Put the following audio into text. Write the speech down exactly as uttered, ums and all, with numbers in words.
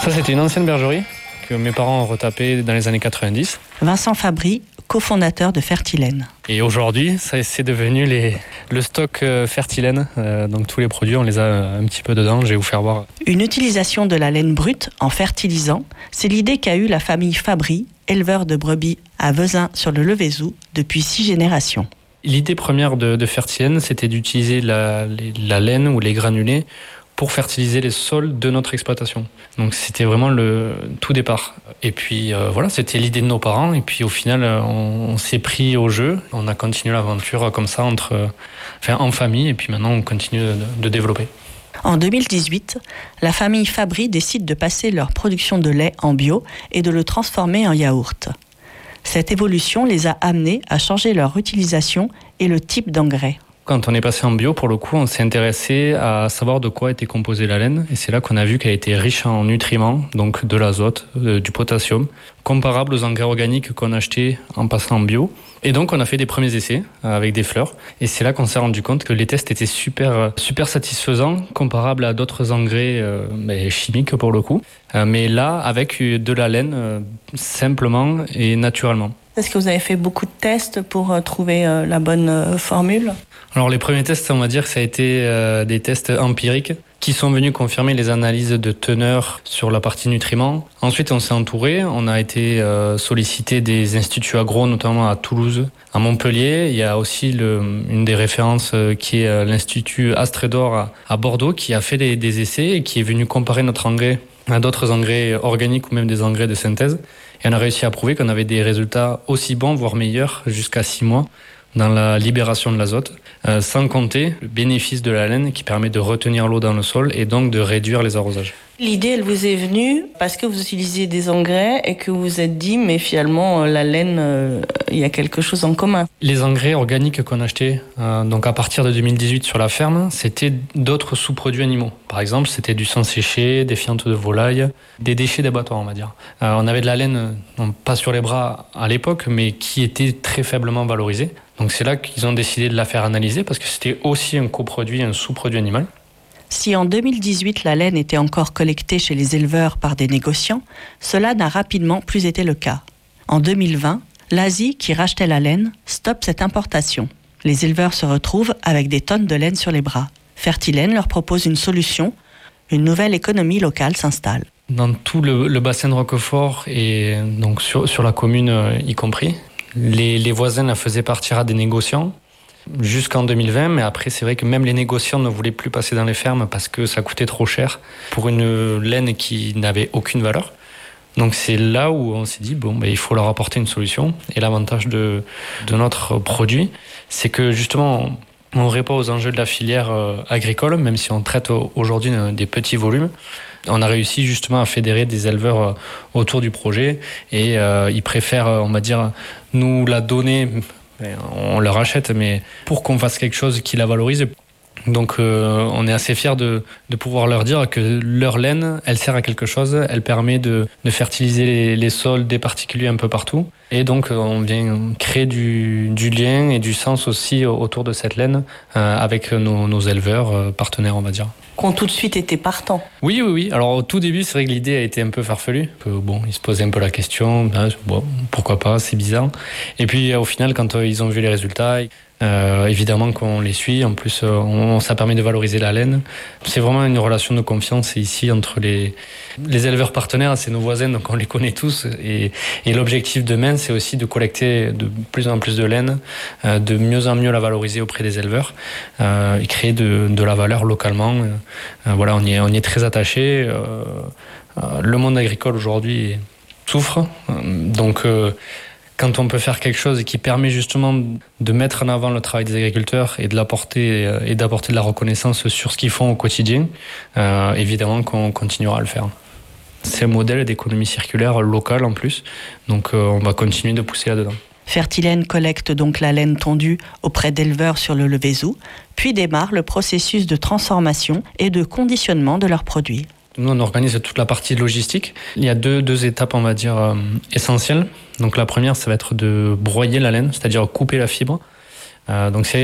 Ça, c'était une ancienne bergerie que mes parents ont retapée dans les années quatre-vingt-dix. Vincent Fabry, cofondateur de Fertilène. Et aujourd'hui, ça, c'est devenu les, le stock euh, Fertilène. Euh, donc tous les produits, on les a un petit peu dedans. Je vais vous faire voir. Une utilisation de la laine brute en fertilisant, c'est l'idée qu'a eue la famille Fabry, éleveur de brebis à Vezin sur le Levézou depuis six générations. L'idée première de, de Fertilène, c'était d'utiliser la, les, la laine ou les granulés pour fertiliser les sols de notre exploitation. Donc c'était vraiment le tout départ. Et puis euh, voilà, c'était l'idée de nos parents. Et puis au final, on, on s'est pris au jeu. On a continué l'aventure comme ça, entre, enfin, en famille. Et puis maintenant, on continue de, de développer. En deux mille dix-huit, la famille Fabry décide de passer leur production de lait en bio et de le transformer en yaourt. Cette évolution les a amenés à changer leur utilisation et le type d'engrais. Quand on est passé en bio, pour le coup, on s'est intéressé à savoir de quoi était composée la laine. Et c'est là qu'on a vu qu'elle était riche en nutriments, donc de l'azote, euh, du potassium, comparable aux engrais organiques qu'on achetait en passant en bio. Et donc, on a fait des premiers essais avec des fleurs. Et c'est là qu'on s'est rendu compte que les tests étaient super, super satisfaisants, comparables à d'autres engrais euh, mais chimiques pour le coup. Euh, mais là, avec de la laine, euh, simplement et naturellement. Est-ce que vous avez fait beaucoup de tests pour trouver euh, la bonne euh, formule ? Alors les premiers tests, on va dire que ça a été euh, des tests empiriques qui sont venus confirmer les analyses de teneur sur la partie nutriments. Ensuite, on s'est entouré, on a été euh, sollicité des instituts agro, notamment à Toulouse, à Montpellier. Il y a aussi le, une des références euh, qui est euh, l'Institut Astrédor à, à Bordeaux, qui a fait des, des essais et qui est venu comparer notre engrais à d'autres engrais organiques ou même des engrais de synthèse. Et on a réussi à prouver qu'on avait des résultats aussi bons, voire meilleurs, jusqu'à six mois dans la libération de l'azote, euh, sans compter le bénéfice de la laine qui permet de retenir l'eau dans le sol et donc de réduire les arrosages. L'idée, elle vous est venue parce que vous utilisiez des engrais et que vous vous êtes dit, mais finalement, la laine, euh, il y a quelque chose en commun. Les engrais organiques qu'on achetait euh, donc à partir de deux mille dix-huit sur la ferme, c'était d'autres sous-produits animaux. Par exemple, c'était du sang séché, des fientes de volaille, des déchets d'abattoirs, on va dire. Euh, on avait de la laine, non, pas sur les bras à l'époque, mais qui était très faiblement valorisée. Donc c'est là qu'ils ont décidé de la faire analyser parce que c'était aussi un coproduit, un sous-produit animal. Si en deux mille dix-huit, la laine était encore collectée chez les éleveurs par des négociants, cela n'a rapidement plus été le cas. En deux mille vingt, l'Asie, qui rachetait la laine, stoppe cette importation. Les éleveurs se retrouvent avec des tonnes de laine sur les bras. Fertilène leur propose une solution. Une nouvelle économie locale s'installe. Dans tout le, le bassin de Roquefort et donc sur, sur la commune euh, y compris, les, les voisins la faisaient partir à des négociants jusqu'en deux mille vingt, mais après c'est vrai que même les négociants ne voulaient plus passer dans les fermes parce que ça coûtait trop cher pour une laine qui n'avait aucune valeur. Donc c'est là où on s'est dit bon, ben, il faut leur apporter une solution. Et l'avantage de, de notre produit, c'est que justement on ne répond aux enjeux de la filière euh, agricole, même si on traite aujourd'hui des petits volumes. On a réussi justement à fédérer des éleveurs euh, autour du projet et euh, ils préfèrent, on va dire, nous la donner. On leur achète, mais pour qu'on fasse quelque chose qui la valorise. Donc euh, on est assez fiers de, de pouvoir leur dire que leur laine, elle sert à quelque chose, elle permet de, de fertiliser les, les sols des particuliers un peu partout. Et donc on vient créer du, du lien et du sens aussi autour de cette laine euh, avec nos, nos éleveurs euh, partenaires, on va dire. Qui ont tout de suite été partants. Oui, oui, oui. Alors au tout début, c'est vrai que l'idée a été un peu farfelue. Que, bon, ils se posaient un peu la question, ah, bon, pourquoi pas, c'est bizarre. Et puis au final, quand euh, ils ont vu les résultats, euh, évidemment qu'on les suit. En plus, euh, on, ça permet de valoriser la laine. C'est vraiment une relation de confiance ici entre les, les éleveurs partenaires, c'est nos voisins, donc on les connaît tous. Et, et l'objectif demain, c'est aussi de collecter de plus en plus de laine, euh, de mieux en mieux la valoriser auprès des éleveurs euh, et créer de, de la valeur localement. Euh, voilà, on y est, on y est très attaché. Euh, euh, le monde agricole aujourd'hui souffre, donc euh, quand on peut faire quelque chose qui permet justement de mettre en avant le travail des agriculteurs et de l'apporter et d'apporter de la reconnaissance sur ce qu'ils font au quotidien, euh, évidemment qu'on continuera à le faire. C'est un modèle d'économie circulaire locale en plus, donc euh, on va continuer de pousser là-dedans. Fertilène collecte donc la laine tondue auprès d'éleveurs sur le Levézou, puis démarre le processus de transformation et de conditionnement de leurs produits. Nous, on organise toute la partie logistique. Il y a deux, deux étapes, on va dire, euh, essentielles. Donc la première, ça va être de broyer la laine, c'est-à-dire couper la fibre. Euh, donc c'est